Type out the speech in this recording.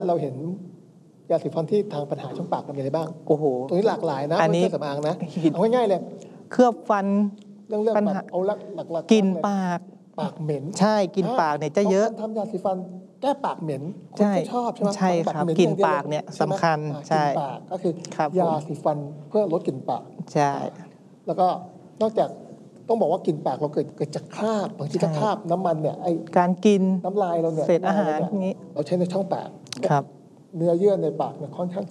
เราเห็นยาสีฟันที่ทางปัญหาช่องปากมันมีอะไรบ้างโอ้โหตรงนี้หลากหลายนะอันไม่นี้ใช่เครื่องสำอางนะเอาง่ายๆเลยเคลือบฟันเรื่องปัญแบหาบเอาหลักๆกลิ่นเลยปากปากเหม็นใช่กลิ่นปากเนี่ยจะเยอะบางคนทำยาสีฟันแก้ปากเหม็นคนใช่ก็ชอบใช่ไหมใช่ปากครับเหม็นกลิ่นอย่างดีวปากเนี่ยใช่ไหมสำคัญกลิ่นใช่ปากก็คือครับผมยาสีฟันเพื่อลดกลิ่นปากใช่แล้วก็นอกจากต้องบอกว่ากลิ่นปากเราเกิดจากคราบบางทีใช่ถ้าคราบน้ำมันเนี่ยไอ้การกินน้ำลายเราเนี่ยเศษอาหารน้ำลยเอย่างนี้เราใช้ในช่องปากครับเนื้อเยื่อในปากเนี่ยค่อนข้าง